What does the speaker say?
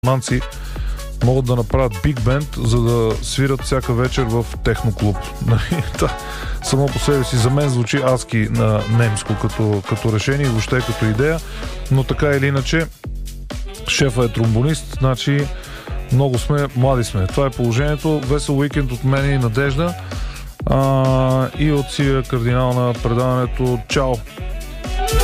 манци могат да направят биг бенд, за да свират всяка вечер в техноклуб. Само по себе си за мен звучи адски на немско като решение и въобще като идея, но така или иначе шефа е тромбонист, значи много сме, млади сме. Това е положението. Весел уикенд от мен и Надежда и от Сивия кардинал на предаването. Чао!